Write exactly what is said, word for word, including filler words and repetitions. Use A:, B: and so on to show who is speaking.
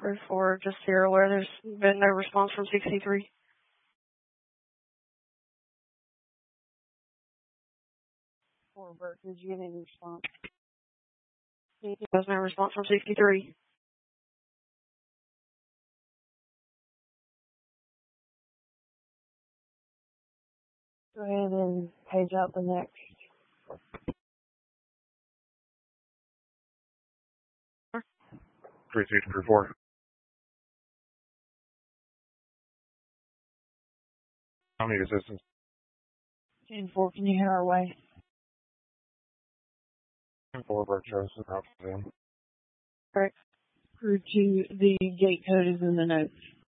A: Crew four, just so you're aware, there's been no response from sixty-three. Four, Bert, did you get any response? There's no response from sixty-three. Go ahead and page out the next.
B: three six Crew four. I need assistance.
A: ten four, can you head our way?
B: ten four, Bert Joseph, out for them.
A: Correct. Crew two, the gate code is in the notes.